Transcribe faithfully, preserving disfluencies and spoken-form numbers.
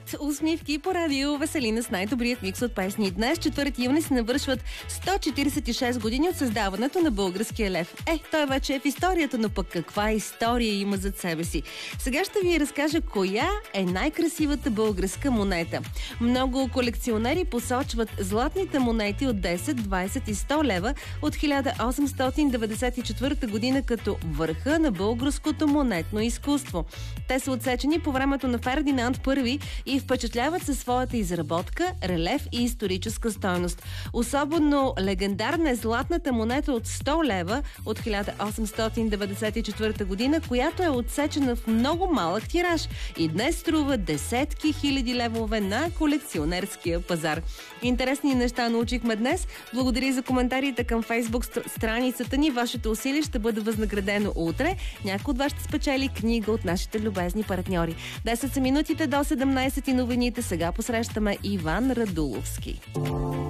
Привет! Усмивки по радио Веселина с най-добрият микс от песни. Днес, четвърти юни, се навършват сто четиридесет и шест години от създаването на българския лев. Е, той вече е в историята, но пък каква история има зад себе си? Сега ще ви разкажа коя е най-красивата българска монета. Много колекционери посочват златните монети от десет, двайсет и сто лева от хиляда осемстотин деветдесет и четвърта година като върха на българското монетно изкуство. Те са отсечени по времето на Фердинанд Първи и впечатляват със своята изработка, релеф и историческа стойност. Особено легендарна е златната монета от сто лева от хиляда осемстотин деветдесет и четвърта година, която е отсечена в много малък тираж и днес струва десетки хиляди левове на колекционерския пазар. Интересни неща научихме днес. Благодаря за коментарите към Фейсбук страницата ни. Вашето усилие ще бъде възнаградено утре. Някой от вас ще спечели книга от нашите любезни партньори. десет са минутите до седемнайсет и новините. Сега посрещаме Иван Радуловски.